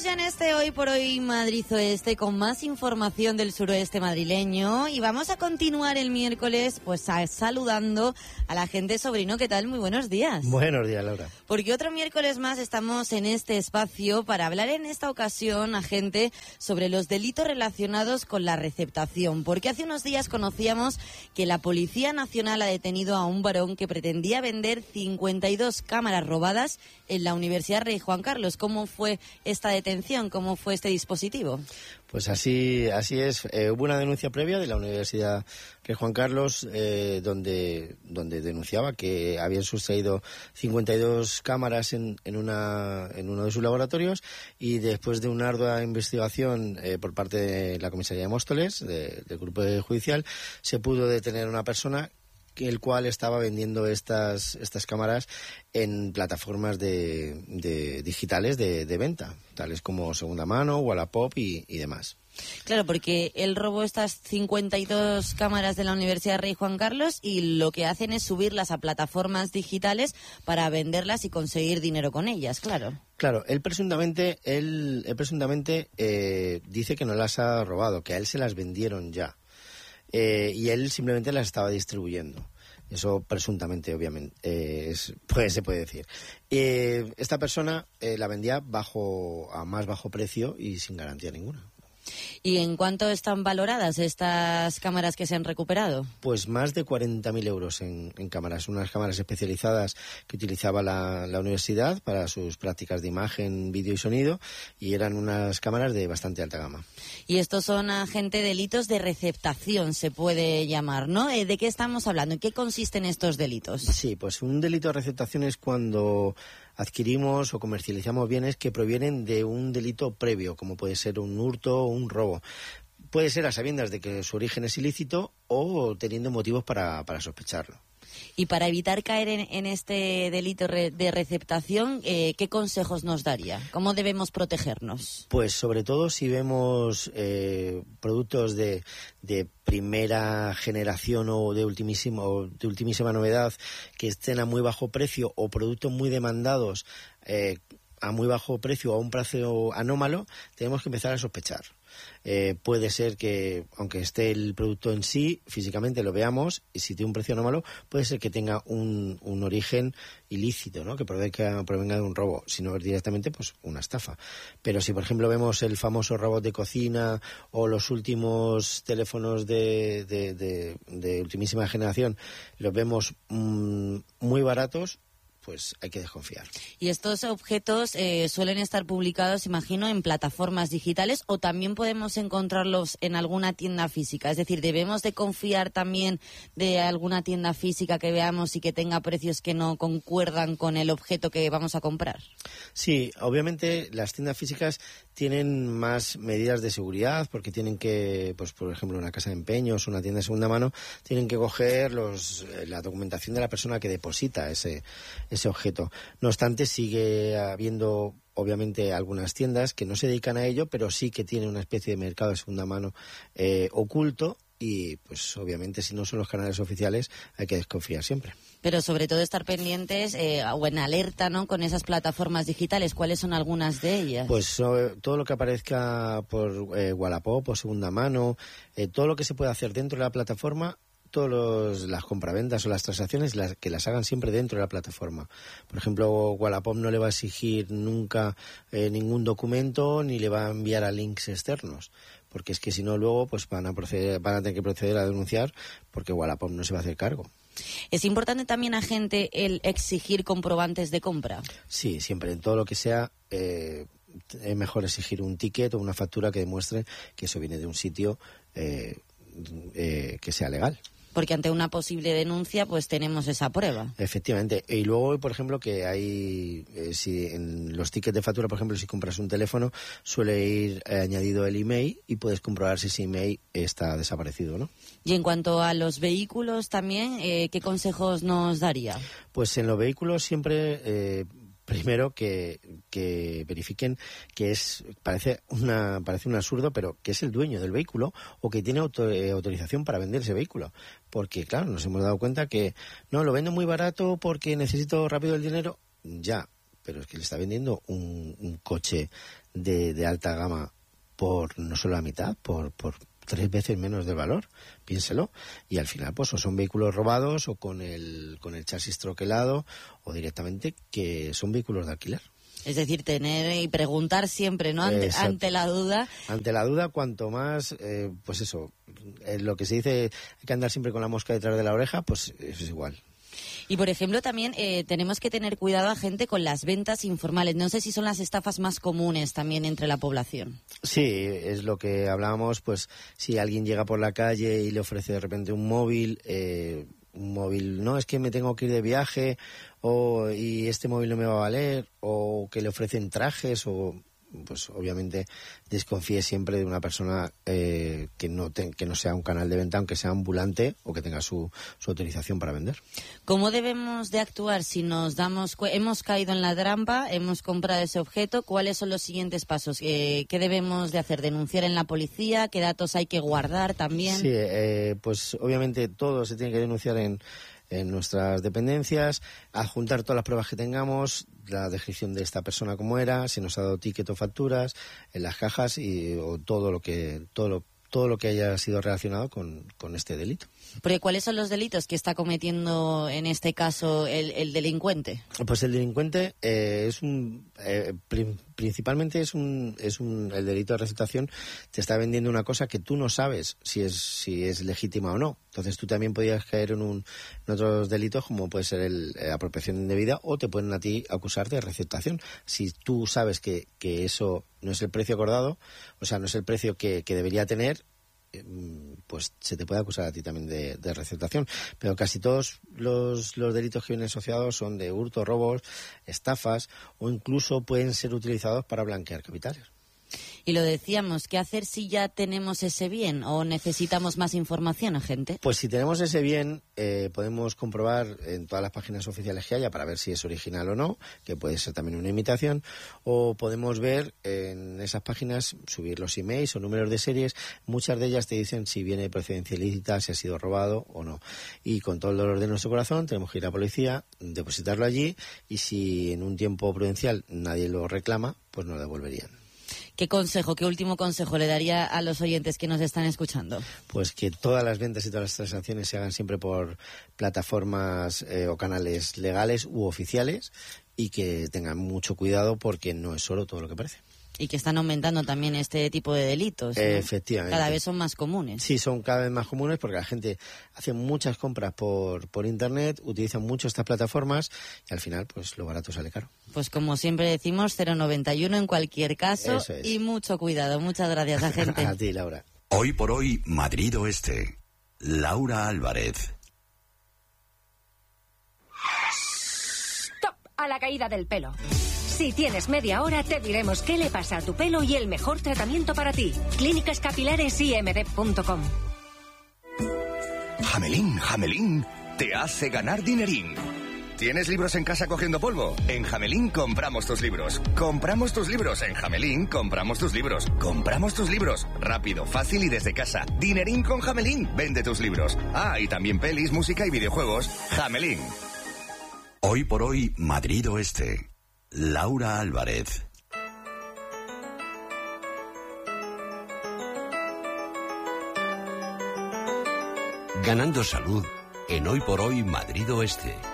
Entramos ya en este Hoy por Hoy Madrid Oeste con más información del suroeste madrileño y vamos a continuar el miércoles pues saludando a la gente. Sobrino, ¿qué tal? Muy buenos días. Buenos días, Laura. Porque otro miércoles más estamos en este espacio para hablar en esta ocasión a gente sobre los delitos relacionados con la receptación. Porque hace unos días conocíamos que la Policía Nacional ha detenido a un varón que pretendía vender 52 cámaras robadas en la Universidad Rey Juan Carlos. ¿Cómo fue esta detención? ¿Cómo fue este dispositivo? Pues así es. Hubo una denuncia previa de la Universidad Rey Juan Carlos donde denunciaba que habían sustraído 52 cámaras en uno de sus laboratorios, y después de una ardua investigación por parte de la Comisaría de Móstoles, del Grupo Judicial, se pudo detener a una persona el cual estaba vendiendo estas cámaras en plataformas de digitales de venta, tales como Segunda Mano, Wallapop y demás. Claro, porque él robó estas 52 cámaras de la Universidad Rey Juan Carlos y lo que hacen es subirlas a plataformas digitales para venderlas y conseguir dinero con ellas, claro. Claro, él presuntamente dice que no las ha robado, que a él se las vendieron ya. Y él simplemente las estaba distribuyendo. Eso presuntamente, obviamente, se puede decir. Esta persona la vendía a más bajo precio y sin garantía ninguna. ¿Y en cuánto están valoradas estas cámaras que se han recuperado? Pues más de 40.000 euros en cámaras, unas cámaras especializadas que utilizaba la universidad para sus prácticas de imagen, vídeo y sonido, y eran unas cámaras de bastante alta gama. Y estos son delitos de receptación, se puede llamar, ¿no? ¿De qué estamos hablando? ¿En qué consisten estos delitos? Sí, pues un delito de receptación es cuando adquirimos o comercializamos bienes que provienen de un delito previo, como puede ser un hurto o un robo. Puede ser a sabiendas de que su origen es ilícito o teniendo motivos para sospecharlo. Y para evitar caer en este delito de receptación, ¿qué consejos nos daría? ¿Cómo debemos protegernos? Pues sobre todo si vemos productos de primera generación o de ultimísima novedad que estén a muy bajo precio, o productos muy demandados a muy bajo precio o a un precio anómalo, tenemos que empezar a sospechar. Puede ser que, aunque esté el producto en sí, físicamente lo veamos, y si tiene un precio anómalo, puede ser que tenga un origen ilícito, ¿no? Que provenga de un robo, si no es directamente pues una estafa. Pero si, por ejemplo, vemos el famoso robot de cocina o los últimos teléfonos de ultimísima generación, los vemos muy baratos, pues hay que desconfiar. Y estos objetos suelen estar publicados, imagino, en plataformas digitales, o también podemos encontrarlos en alguna tienda física. Es decir, ¿debemos de confiar también de alguna tienda física que veamos y que tenga precios que no concuerdan con el objeto que vamos a comprar? Sí, obviamente las tiendas físicas tienen más medidas de seguridad, porque tienen que, pues por ejemplo, una casa de empeños, una tienda de segunda mano, tienen que coger la documentación de la persona que deposita ese objeto. No obstante, sigue habiendo obviamente algunas tiendas que no se dedican a ello, pero sí que tienen una especie de mercado de segunda mano oculto, y pues obviamente si no son los canales oficiales hay que desconfiar siempre. Pero sobre todo estar pendientes o en alerta, ¿no?, con esas plataformas digitales. ¿Cuáles son algunas de ellas? Pues todo lo que aparezca por Wallapop o segunda mano, todo lo que se puede hacer dentro de la plataforma, todas las compraventas o las transacciones que las hagan siempre dentro de la plataforma. Por ejemplo, Wallapop no le va a exigir nunca ningún documento ni le va a enviar a links externos, porque es que si no luego pues van a tener que proceder a denunciar, porque Wallapop no se va a hacer cargo. ¿Es importante también, agente, el exigir comprobantes de compra? Sí, siempre, en todo lo que sea, es mejor exigir un ticket o una factura que demuestre que eso viene de un sitio que sea legal. Porque ante una posible denuncia, pues tenemos esa prueba. Efectivamente. Y luego, por ejemplo, que hay, si en los tickets de factura, por ejemplo, si compras un teléfono, suele ir añadido el email y puedes comprobar si ese email está desaparecido, ¿no? Y en cuanto a los vehículos también, ¿qué consejos nos daría? Pues en los vehículos siempre... primero que verifiquen que parece un absurdo, pero que es el dueño del vehículo o que tiene autorización para vender ese vehículo. Porque, claro, nos hemos dado cuenta que no, lo vendo muy barato porque necesito rápido el dinero. Ya, pero es que le está vendiendo un coche de alta gama por no solo la mitad, por 3 veces menos del valor, piénselo, y al final pues o son vehículos robados o con el chasis troquelado o directamente que son vehículos de alquiler. Es decir, tener y preguntar siempre, ¿no? Ante la duda. Ante la duda, cuanto más, pues eso, lo que se dice, hay que andar siempre con la mosca detrás de la oreja, pues eso es igual. Y, por ejemplo, también tenemos que tener cuidado a gente con las ventas informales. No sé si son las estafas más comunes también entre la población. Sí, es lo que hablábamos, pues si alguien llega por la calle y le ofrece de repente un móvil, no, es que me tengo que ir de viaje y este móvil no me va a valer, o que le ofrecen trajes, o pues obviamente desconfíe siempre de una persona que no sea un canal de venta, aunque sea ambulante o que tenga su autorización para vender. ¿Cómo debemos de actuar si hemos caído en la trampa, hemos comprado ese objeto? ¿Cuáles son los siguientes pasos? ¿Qué debemos de hacer? ¿Denunciar en la policía? ¿Qué datos hay que guardar también? Sí, pues obviamente todo se tiene que denunciar en nuestras dependencias, adjuntar todas las pruebas que tengamos, la descripción de esta persona como era, si nos ha dado ticket o facturas, en las cajas o todo lo que haya sido relacionado con este delito. Porque ¿cuáles son los delitos que está cometiendo en este caso el delincuente? Pues el delincuente principalmente es el delito de receptación. Te está vendiendo una cosa que tú no sabes si es legítima o no. Entonces tú también podrías caer en otros delitos, como puede ser apropiación indebida, o te pueden a ti acusar de receptación. Si tú sabes que eso no es el precio acordado, o sea, no es el precio que debería tener, pues se te puede acusar a ti también de receptación. Pero casi todos los delitos que vienen asociados son de hurto, robos, estafas, o incluso pueden ser utilizados para blanquear capitales. Y lo decíamos, ¿qué hacer si ya tenemos ese bien o necesitamos más información, agente? Pues si tenemos ese bien, podemos comprobar en todas las páginas oficiales que haya para ver si es original o no, que puede ser también una imitación, o podemos ver en esas páginas, subir los emails o números de series. Muchas de ellas te dicen si viene de procedencia ilícita, si ha sido robado o no. Y con todo el dolor de nuestro corazón tenemos que ir a la policía, depositarlo allí, y si en un tiempo prudencial nadie lo reclama, pues nos lo devolverían. ¿Qué último consejo le daría a los oyentes que nos están escuchando? Pues que todas las ventas y todas las transacciones se hagan siempre por plataformas o canales legales u oficiales, y que tengan mucho cuidado porque no es solo todo lo que parece. Y que están aumentando también este tipo de delitos, ¿no? Efectivamente. Cada vez son más comunes. Sí, son cada vez más comunes porque la gente hace muchas compras por Internet, utiliza mucho estas plataformas y al final pues lo barato sale caro. Pues como siempre decimos, 091 en cualquier caso. Eso es. Y mucho cuidado. Muchas gracias, agente. A ti, Laura. Hoy por hoy, Madrid Oeste. Laura Álvarez. ¡Stop! A la caída del pelo. Si tienes media hora, te diremos qué le pasa a tu pelo y el mejor tratamiento para ti. clínicascapilaresimd.com. Jamelín, te hace ganar dinerín. ¿Tienes libros en casa cogiendo polvo? En Jamelín compramos tus libros. Compramos tus libros. En Jamelín compramos tus libros. Compramos tus libros. Rápido, fácil y desde casa. Dinerín con Jamelín. Vende tus libros. Ah, y también pelis, música y videojuegos. Jamelín. Hoy por hoy, Madrid Oeste. Laura Álvarez. Ganando salud en Hoy por hoy Madrid Oeste.